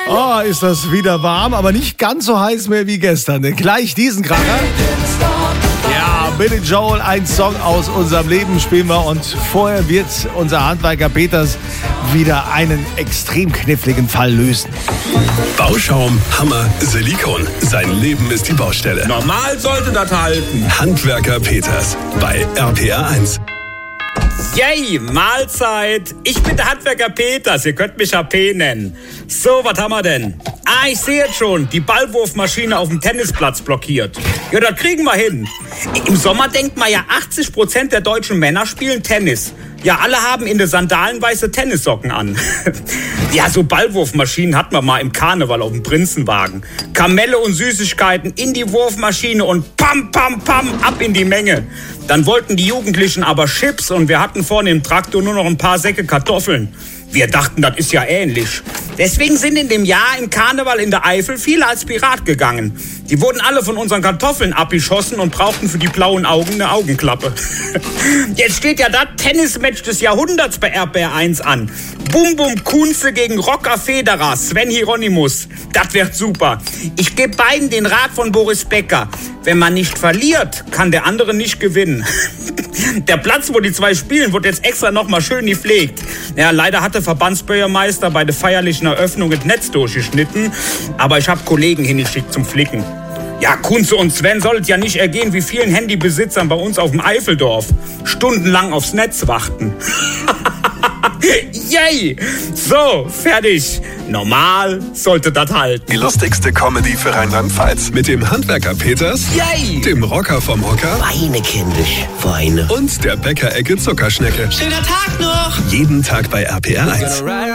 Oh, ist das wieder warm, aber nicht ganz so heiß mehr wie gestern. Denn gleich diesen Kracher. Ja, Billy Joel, ein Song aus unserem Leben spielen wir. Und vorher wird unser Handwerker Peters wieder einen extrem kniffligen Fall lösen. Bauschaum, Hammer, Silikon. Sein Leben ist die Baustelle. Normal sollte das halten. Handwerker Peters bei RPR 1. Yay, Mahlzeit. Ich bin der Handwerker Peters, ihr könnt mich HP nennen. So, was haben wir denn? Ich sehe jetzt schon, die Ballwurfmaschine auf dem Tennisplatz blockiert. Ja, das kriegen wir hin. Im Sommer denkt man ja, 80% der deutschen Männer spielen Tennis. Ja, alle haben in den Sandalen weiße Tennissocken an. Ja, so Ballwurfmaschinen hatten wir mal im Karneval auf dem Prinzenwagen. Kamelle und Süßigkeiten in die Wurfmaschine und pam, pam, pam, ab in die Menge. Dann wollten die Jugendlichen aber Chips und wir hatten vorne im Traktor nur noch ein paar Säcke Kartoffeln. Wir dachten, das ist ja ähnlich. Deswegen sind in dem Jahr im Karneval in der Eifel viele als Pirat gegangen. Die wurden alle von unseren Kartoffeln abgeschossen und brauchten für die blauen Augen eine Augenklappe. Jetzt steht ja das Tennismatch des Jahrhunderts bei RPR 1 an. Bum Bum Kunze gegen Rocker Federer, Sven Hieronymus. Das wird super. Ich gebe beiden den Rat von Boris Becker. Wenn man nicht verliert, kann der andere nicht gewinnen. Der Platz, wo die zwei spielen, wird jetzt extra noch mal schön gepflegt. Ja, leider hat der Verbandsbürgermeister bei der feierlichen Eröffnung das Netz durchgeschnitten. Aber ich habe Kollegen hingeschickt zum Flicken. Ja, Kunze und Sven soll es ja nicht ergehen wie vielen Handybesitzern bei uns auf dem Eifeldorf. Stundenlang aufs Netz warten. Yay! So, fertig. Normal sollte das halten. Die lustigste Comedy für Rheinland-Pfalz. Mit dem Handwerker Peters, Yay! dem Rocker vom Hocker Weine, kindisch, Weine. und der Bäckerecke Zuckerschnecke. Schöner Tag noch! Jeden Tag bei RPR 1.